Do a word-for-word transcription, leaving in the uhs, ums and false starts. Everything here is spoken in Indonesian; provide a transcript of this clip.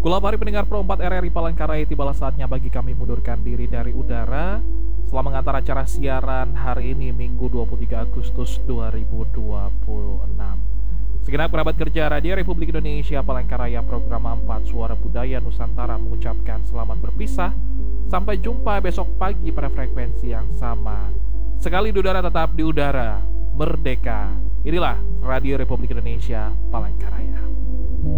Kula pari pendengar Pro empat R R I Palangkaraya, tibalah saatnya bagi kami mundurkan diri dari udara setelah mengantar acara siaran hari ini Minggu dua puluh tiga Agustus dua ribu dua puluh enam. Segenap kerabat kerja Radio Republik Indonesia Palangkaraya Program empat Suara Budaya Nusantara mengucapkan selamat berpisah. Sampai jumpa besok pagi pada frekuensi yang sama. Sekali di udara tetap di udara, merdeka. Inilah Radio Republik Indonesia Palangkaraya.